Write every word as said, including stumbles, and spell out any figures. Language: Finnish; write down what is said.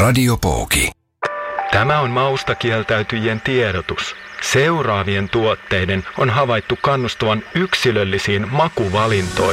Radiopooki. Tämä on maustakieltäytyjien tiedotus. Seuraavien tuotteiden on havaittu kannustavan yksilöllisiin makuvalintoihin.